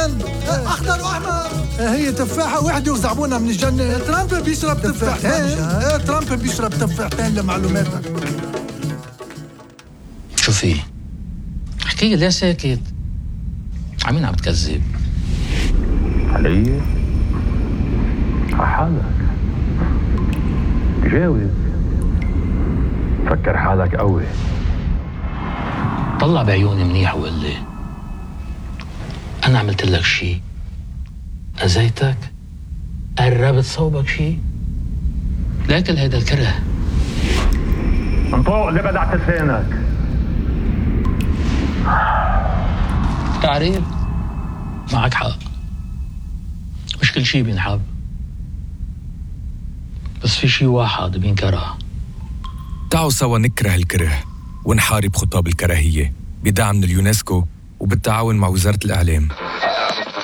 أخضر وأحمر. هي تفاحة واحدة وزعبونها من الجنة. ترامب بيشرب تفاحتين. ترامب بيشرب تفاحتين لمعلوماتك. شو في؟ احكي لي ليه ساكت؟ عمين عم تكذب؟ علي؟ حالك جاوب، فكر حالك قوي. طلع بعيوني منيح وقل لي أنا عملت لك شي؟ أذيتك؟ قربت صوبك شي؟ لكن هيدا الكره انطوق اللي بدعت لسانك. تعريف معك حق، مش كل شي بينحب، بس في شي واحد بينكره. تعالوا سوا نكره الكره ونحارب خطاب الكراهية بدعم من اليونسكو وبالتعاون مع وزارة الإعلام.